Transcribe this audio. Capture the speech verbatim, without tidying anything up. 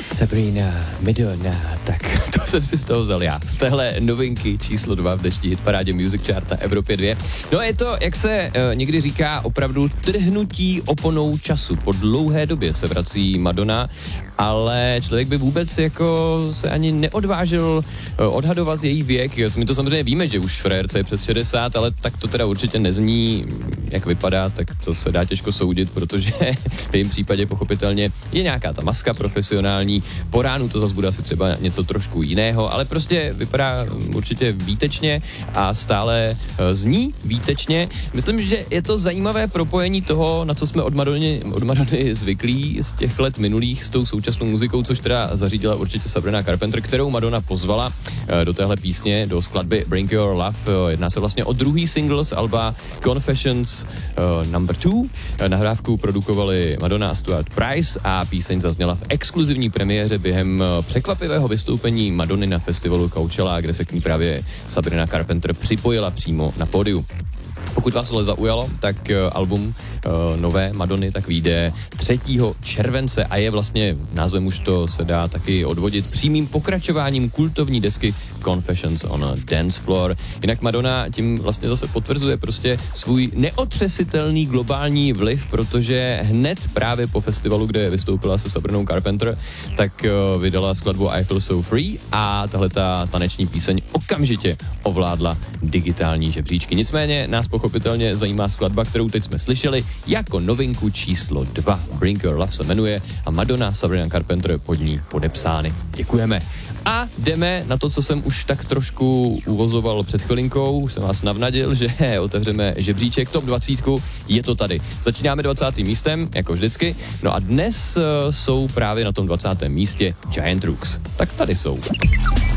Sabrina, Madonna, tak to jsem si z toho vzal já. Z téhle novinky číslo dva v dnešní hitparádě Music Chart na Evropě dva. No a je to, jak se e, někdy říká, opravdu trhnutí oponou času. Po dlouhé době se vrací Madonna, ale člověk by vůbec jako se ani neodvážil e, odhadovat její věk. My to samozřejmě víme, že už frérce je přes šedesát, ale tak to teda určitě nezní, jak vypadá, tak to se dá těžko soudit, protože v jejím případě pochopitelně je nějaká ta maska profesionální. Po ránu to zase bude asi třeba něco trošku jiného, ale prostě vypadá určitě výtečně a stále zní výtečně. Myslím, že je to zajímavé propojení toho, na co jsme od Madony, od Madony zvyklí z těch let minulých s tou současnou muzikou, což teda zařídila určitě Sabrina Carpenter, kterou Madonna pozvala do téhle písně, do skladby Bring Your Love. Jedná se vlastně o druhý single z alba Confessions uh, number two. Nahrávku produkovali Madonna a Stuart Price a píseň zazněla v exkluzivní premiéře během překvapivého vystoupení Madony na festivalu Coachella, kde se k ní právě Sabrina Carpenter připojila přímo na pódiu. Pokud vás to zaujalo, tak uh, album uh, nové Madony tak vyjde třetího července a je vlastně, názvem už to se dá taky odvodit, přímým pokračováním kultovní desky Confessions on a Dance Floor. Jinak Madonna tím vlastně zase potvrzuje prostě svůj neotřesitelný globální vliv, protože hned právě po festivalu, kde vystoupila se Sabrinou Carpenter, tak uh, vydala skladbu I Feel So Free a tahle ta taneční píseň okamžitě ovládla digitální žebříčky. Nicméně nás pochopitelně zajímá skladba, kterou teď jsme slyšeli jako novinku číslo dva. Bring Your Love se jmenuje a Madonna, Sabrina Carpenter pod ní podepsány. Děkujeme. A jdeme na to, co jsem už tak trošku uvozoval před chvilinkou. Už jsem vás navnadil, že otevřeme žebříček top dvacet. Je to tady. Začínáme dvacátým místem, jako vždycky. No a dnes uh, jsou právě na tom dvacátém místě Giant Rooks. Tak tady jsou.